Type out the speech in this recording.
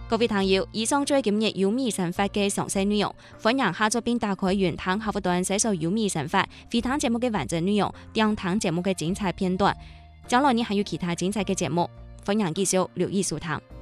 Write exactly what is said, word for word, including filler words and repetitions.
各位朋友，以上最今日有米生活嘅詳細內容，歡迎下載並打開原湯客戶端搜索有米生活，回聽節目嘅完整內容，點聽節目嘅精彩片段。將來你還有其他精彩嘅節目，歡迎繼續留意收聽。